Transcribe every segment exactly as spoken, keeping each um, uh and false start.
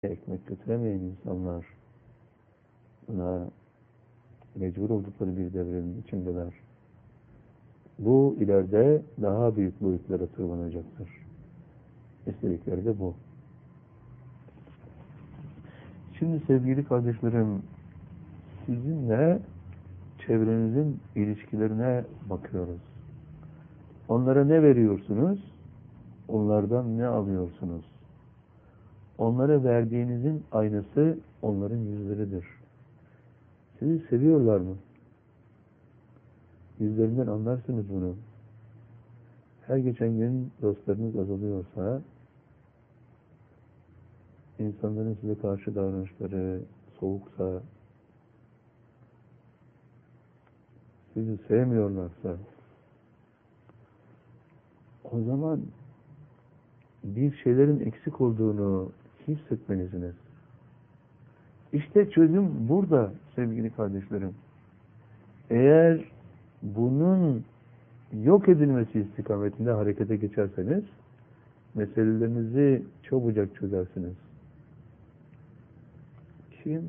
ekmek götüremeyen insanlar buna mecbur oldukları bir devrenin içindeler. Bu ileride daha büyük boyutlara tırmanacaktır. İstedikleri de bu. Şimdi sevgili kardeşlerim, sizinle çevrenizin ilişkilerine bakıyoruz. Onlara ne veriyorsunuz? Onlardan ne alıyorsunuz? Onlara verdiğinizin aynısı onların yüzleridir. Sizi seviyorlar mı? Yüzlerinden anlarsınız bunu. Her geçen gün dostlarınız azalıyorsa, insanların size karşı davranışları soğuksa, sizi sevmiyorlarsa, o zaman bir şeylerin eksik olduğunu hissetmelisiniz. İşte çözüm burada sevgili kardeşlerim. Eğer bunun yok edilmesi istikametinde harekete geçerseniz, meselelerinizi çabucak çözersiniz. Kim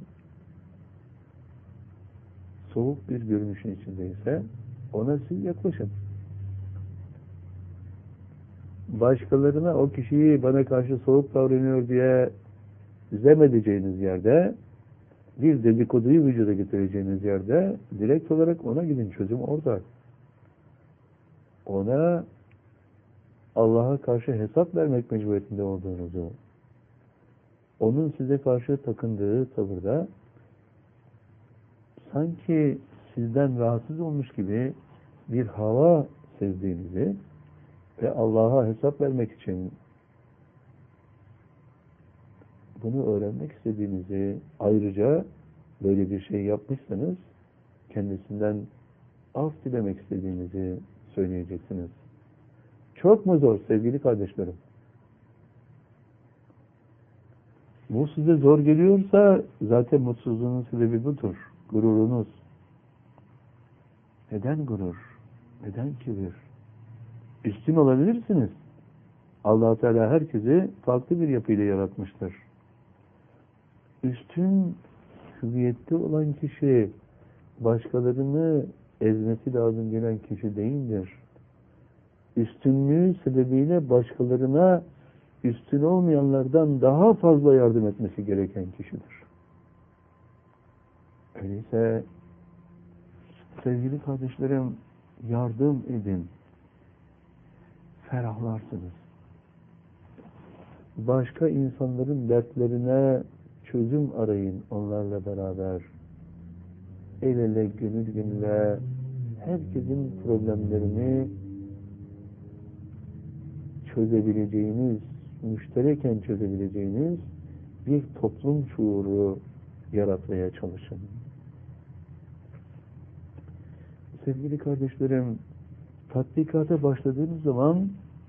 soğuk bir görünüşün içindeyse ona siz yaklaşın. Başkalarına o kişiyi bana karşı soğuk davranıyor diye zemedeceğiniz yerde, bir dedikoduyu vücuda getireceğiniz yerde direkt olarak ona gidin. Çözüm orada. Ona Allah'a karşı hesap vermek mecburiyetinde olduğunuzu, onun size karşı takındığı tavırda sanki sizden rahatsız olmuş gibi bir hava sezdiğinizi ve Allah'a hesap vermek için bunu öğrenmek istediğinizi, ayrıca böyle bir şey yapmışsanız kendisinden af dilemek istediğinizi söyleyeceksiniz. Çok mu zor sevgili kardeşlerim? Bu size zor geliyorsa zaten mutsuzluğunun sebebi budur. Gururunuz. Neden gurur? Neden kibir? Üstün olabilirsiniz. Allah Teala herkesi farklı bir yapıyla yaratmıştır. Üstün hüviyette olan kişi başkalarını ezmesi lazım gelen kişi değildir. Üstünlüğü sebebiyle başkalarına üstün olmayanlardan daha fazla yardım etmesi gereken kişidir. Öyleyse sevgili kardeşlerim, yardım edin. Ferahlarsınız. Başka insanların dertlerine çözüm arayın onlarla beraber. El ele, gönül gönüle herkesin problemlerini çözebileceğiniz, müştereken çözebileceğiniz bir toplum şuuru yaratmaya çalışın. Sevgili kardeşlerim, tatbikata başladığınız zaman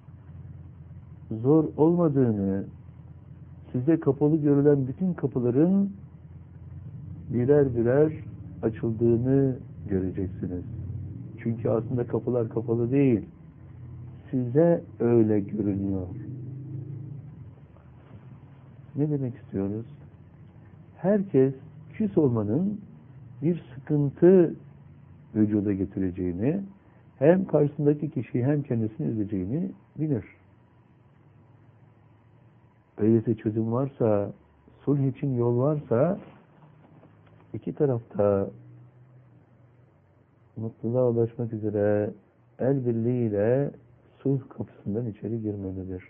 zor olmadığını, size kapalı görülen bütün kapıların birer birer açıldığını göreceksiniz. Çünkü aslında kapılar kapalı değil. Size öyle görünüyor. Ne demek istiyoruz? Herkes küs olmanın bir sıkıntı vücuda getireceğini, hem karşısındaki kişiyi hem kendisini üzeceğini bilir. Öyleyse çözüm varsa, sulh için yol varsa, iki tarafta mutluluğa ulaşmak üzere el birliğiyle sulh kapısından içeri girmelidir.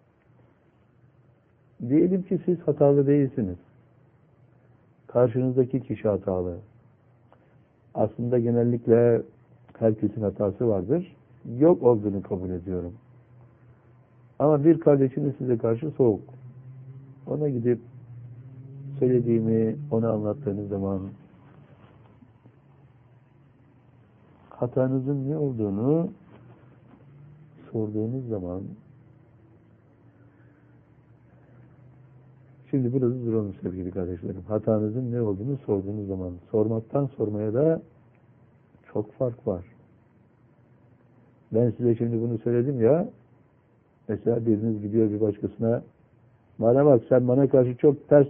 Diyelim ki siz hatalı değilsiniz. Karşınızdaki kişi hatalı. Aslında genellikle herkesin hatası vardır. Yok olduğunu kabul ediyorum. Ama bir kardeşiniz size karşı soğuk. Ona gidip söylediğimi ona anlattığınız zaman hatanızın ne olduğunu sorduğunuz zaman, şimdi burada duralım sevgili kardeşlerim. Hatanızın ne olduğunu sorduğunuz zaman, sormaktan sormaya da çok fark var. Ben size şimdi bunu söyledim ya, mesela biriniz gidiyor bir başkasına, Bana bak, sen bana karşı çok ters